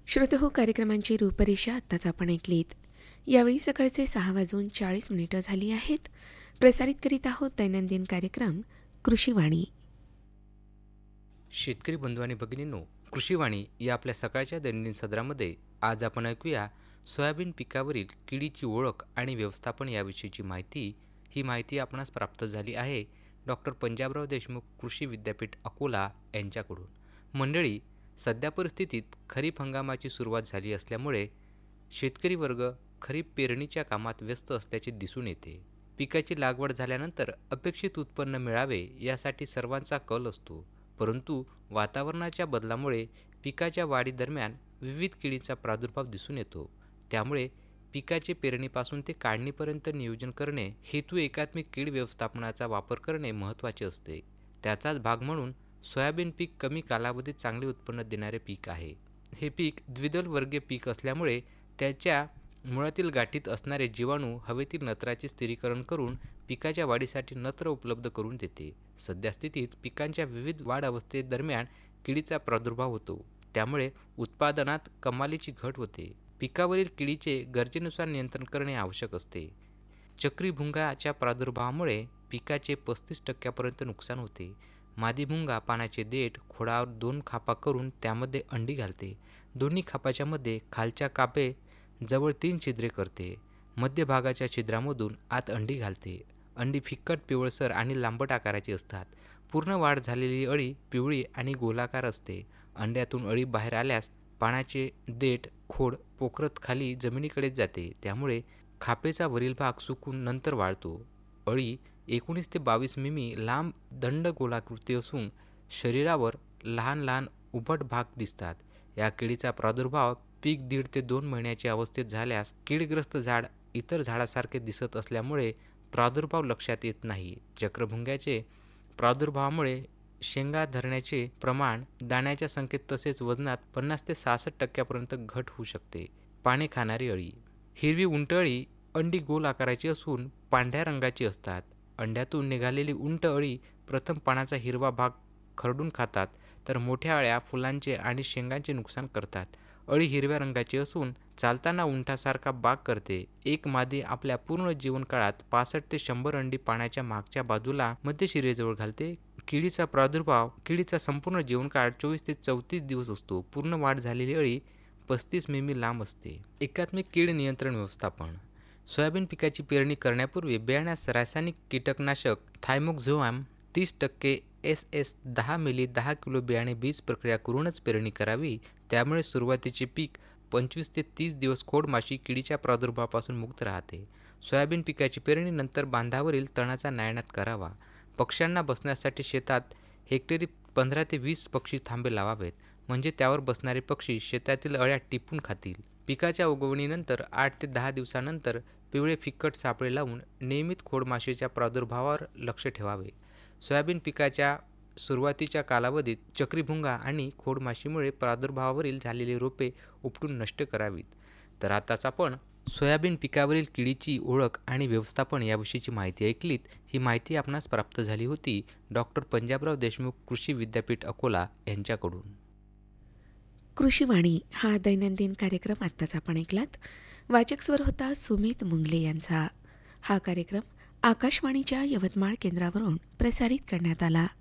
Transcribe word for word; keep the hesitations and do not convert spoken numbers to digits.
श्रोतहो कार्यक्रमांची रूपरेषा आत्ताच आपण ऐकलीत. यावेळी सकाळचे सहा वाजून चाळीस मिनिटं झाली आहेत. प्रसारित करीत आहोत दैनंदिन कार्यक्रम कृषीवाणी. शेतकरी बंधू आणि भगिनींनो, कृषीवाणी या आपल्या सकाळच्या दैनंदिन सदरामध्ये आज आपण ऐकूया सोयाबीन पिकावरील किडीची ओळख आणि व्यवस्थापन याविषयीची माहिती. ही माहिती आपणास प्राप्त झाली आहे डॉक्टर पंजाबराव देशमुख कृषी विद्यापीठ अकोला यांच्याकडून. मंडळी, सध्या परिस्थितीत खरीप हंगामाची सुरुवात झाली असल्यामुळे शेतकरी वर्ग खरीप पेरणीच्या कामात व्यस्त असल्याचे दिसून येते. पिकाची लागवड झाल्यानंतर अपेक्षित उत्पन्न मिळावे यासाठी सर्वांचा कल असतो, परंतु वातावरणाच्या बदलामुळे पिकाच्या वाढीदरम्यान विविध किडींचा प्रादुर्भाव दिसून येतो. त्यामुळे पिकाचे पेरणीपासून ते काढणीपर्यंत नियोजन करणे हेतू एकात्मिक कीड व्यवस्थापनाचा वापर करणे महत्त्वाचे असते. त्याचाच भाग म्हणून सोयाबीन पीक कमी कालावधीत चांगले उत्पन्न देणारे पीक आहे. हे पीक द्विदल वर्गीय पीक असल्यामुळे त्याच्या मुळातील गाठीत असणारे जीवाणू हवेतील नत्राचे स्थिरीकरण करून पिकाच्या वाढीसाठी नत्र उपलब्ध करून देते. सध्या स्थितीत पिकांच्या विविध वाढ अवस्थेदरम्यान किडीचा प्रादुर्भाव होतो, त्यामुळे उत्पादनात कमालीची घट होते. पिकावरील किडीचे गरजेनुसार नियंत्रण करणे आवश्यक असते. चक्री भुंगाच्या प्रादुर्भावामुळे पिकाचे पस्तीस टक्क्यापर्यंत नुकसान होते. मादी भुंगा पानाचे देठ खोडावर दोन खापा करून त्यामध्ये अंडी घालते. दोन्ही खापाच्या मध्ये खालच्या कापे जवळ तीन छिद्रे करते. मध्य भागाच्या छिद्रामधून आत अंडी घालते. अंडी फिक्कट पिवळसर आणि लांबट आकाराची असतात. पूर्ण वाढ झालेली अळी पिवळी आणि गोलाकार असते. अंड्यातून अळी बाहेर आल्यास पानाचे देठ खोड पोखरत खाली जमिनीकडे जाते, त्यामुळे खापेचा वरील भाग सुकून नंतर वाळतो. अळी एकोणीस ते बावीस मिमी लांब दंड गोलाकृती असून शरीरावर लहान लहान उभट भाग दिसतात. या किडीचा प्रादुर्भाव पीक दीड ते दोन महिन्याच्या अवस्थेत झाल्यास कीडग्रस्त झाड इतर झाडासारखे दिसत असल्यामुळे प्रादुर्भाव लक्षात येत नाही. चक्रभुंग्याचे प्रादुर्भावामुळे शेंगा धरण्याचे प्रमाण, दाण्याच्या संख्येत तसेच वजनात पन्नास ते सहासष्ट टक्क्यापर्यंत घट होऊ शकते. पाने खाणारी अळी. हिरवी उंट अळी अंडी गोल आकाराची असून पांढऱ्या रंगाची असतात. अंड्यातून निघालेली उंट अळी प्रथम पानाचा हिरवा भाग खरडून खातात, तर मोठ्या अळ्या फुलांचे आणि शेंगांचे नुकसान करतात. अळी हिरव्या रंगाची असून चालताना उंटासारखा बाग करते. एक मादी आपल्या पूर्ण जीवनकाळात पासष्ट ते शंभर अंडी पाण्याच्या मागच्या बाजूला मध्य शिरेजवळ घालते. किडीचा प्रादुर्भाव. किडीचा संपूर्ण जीवनकाळ चोवीस ते चौतीस दिवस असतो. पूर्ण वाढ झालेली अळी पस्तीस मिमी लांब असते. एकात्मिक कीड नियंत्रण व्यवस्थापन. सोयाबीन पिकाची पेरणी करण्यापूर्वी बियाण्यास रासायनिक कीटकनाशक थायमोक्झोआम तीस टक्के एस एस दहा मिली दहा किलो बियाणे बीज प्रक्रिया करूनच पेरणी करावी. त्यामुळे सुरुवातीचे पीक पंचवीस ते तीस दिवस खोडमाशी किडीच्या प्रादुर्भावापासून मुक्त राहते. सोयाबीन पिकाची पेरणीनंतर बांधावरील तणाचा नायनाट करावा. पक्ष्यांना बसण्यासाठी शेतात हेक्टरी पंधरा ते वीस पक्षी थांबे लावावेत, म्हणजे त्यावर बसणारे पक्षी शेतातील अळ्या टिपून खातील. पिकाच्या उगवणीनंतर आठ ते दहा दिवसानंतर पिवळे फिक्कट सापळे लावून नियमित खोडमाशीच्या प्रादुर्भावावर लक्ष ठेवावे. सोयाबीन पिकाच्या सुरुवातीच्या कालावधीत चक्रीभुंगा आणि खोडमाशीमुळे प्रादुर्भावावरील झालेली रोपे उपटून नष्ट करावीत. तर आताच आपण सोयाबीन पिकावरील किडीची ओळख आणि व्यवस्थापन याविषयीची माहिती ऐकलीत. ही माहिती आपणास प्राप्त झाली होती डॉक्टर पंजाबराव देशमुख कृषी विद्यापीठ अकोला यांच्याकडून. कृषीवाणी हा दैनंदिन कार्यक्रम आत्ताच आपण ऐकलात. वाचक स्वर होता सुमित मुंगले यांचा. हा कार्यक्रम आकाशवाणीच्या यवतमाळ केंद्रावरून प्रसारित करण्यात आला.